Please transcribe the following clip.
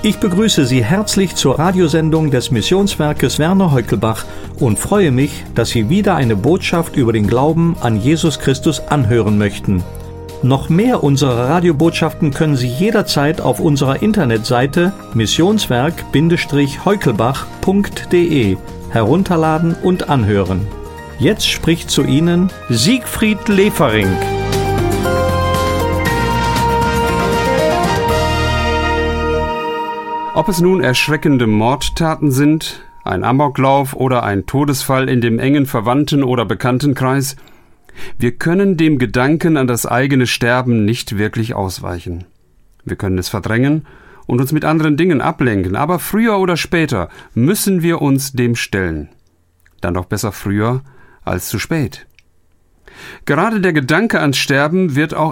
Ich begrüße Sie herzlich zur Radiosendung des Missionswerkes Werner Heukelbach und freue mich, dass Sie wieder eine Botschaft über den Glauben an Jesus Christus anhören möchten. Noch mehr unserer Radiobotschaften können Sie jederzeit auf unserer Internetseite missionswerk-heukelbach.de herunterladen und anhören. Jetzt spricht zu Ihnen Siegfried Lefering. Ob es nun erschreckende Mordtaten sind, ein Amoklauf oder ein Todesfall in dem engen Verwandten- oder Bekanntenkreis, wir können dem Gedanken an das eigene Sterben nicht wirklich ausweichen. Wir können es verdrängen und uns mit anderen Dingen ablenken, aber früher oder später müssen wir uns dem stellen. Dann doch besser früher als zu spät. Gerade der Gedanke ans Sterben wird auch